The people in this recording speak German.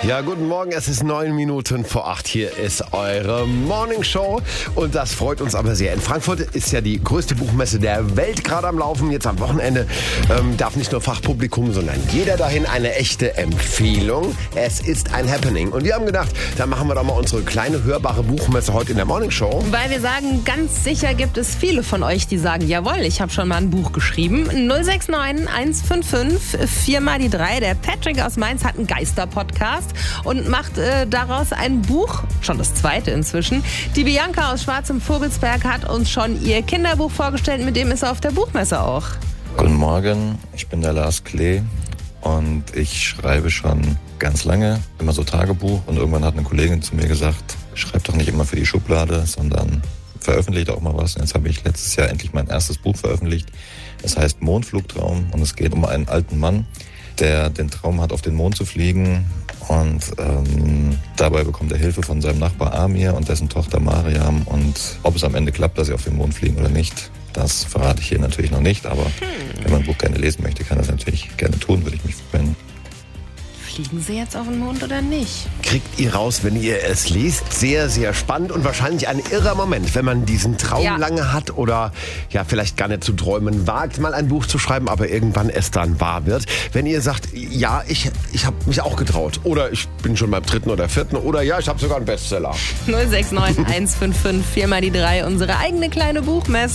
Ja, guten Morgen, es ist 9 Minuten vor 8. Hier ist eure Morning Show und das freut uns aber sehr. In Frankfurt ist ja die größte Buchmesse der Welt gerade am Laufen. Jetzt am Wochenende darf nicht nur Fachpublikum, sondern jeder dahin. Eine echte Empfehlung. Es ist ein Happening. Und wir haben gedacht, da machen wir doch mal unsere kleine hörbare Buchmesse heute in der Morning Show. Weil wir sagen, ganz sicher gibt es viele von euch, die sagen, jawohl, ich habe schon mal ein Buch geschrieben. 069 155 4 mal die 3. Der Patrick aus Mainz hat einen Geister-Podcast und macht daraus ein Buch, schon das zweite inzwischen. Die Bianca aus Schwarzem Vogelsberg hat uns schon ihr Kinderbuch vorgestellt, mit dem ist er auf der Buchmesse auch. Guten Morgen, ich bin der Lars Klee und ich schreibe schon ganz lange, immer so Tagebuch, und irgendwann hat eine Kollegin zu mir gesagt, schreib doch nicht immer für die Schublade, sondern veröffentlicht auch mal was. Und jetzt habe ich letztes Jahr endlich mein erstes Buch veröffentlicht. Es heißt Mondflugtraum und es geht um einen alten Mann, der den Traum hat, auf den Mond zu fliegen, und dabei bekommt er Hilfe von seinem Nachbar Amir und dessen Tochter Mariam, und ob es am Ende klappt, dass sie auf den Mond fliegen oder nicht, das verrate ich hier natürlich noch nicht, aber wenn man ein Buch gerne lesen möchte, kann das natürlich gerne tun, würde ich mich freuen. Fliegen sie jetzt auf den Mond oder nicht? Kriegt ihr raus, wenn ihr es liest. Sehr, sehr spannend und wahrscheinlich ein irrer Moment, wenn man diesen Traum lange hat oder ja vielleicht gar nicht zu träumen wagt, mal ein Buch zu schreiben, aber irgendwann es dann wahr wird. Wenn ihr sagt, ja, ich habe mich auch getraut oder ich bin schon beim 3. oder 4. oder ja, ich habe sogar einen Bestseller. 069 155 4 mal die 3, unsere eigene kleine Buchmesse.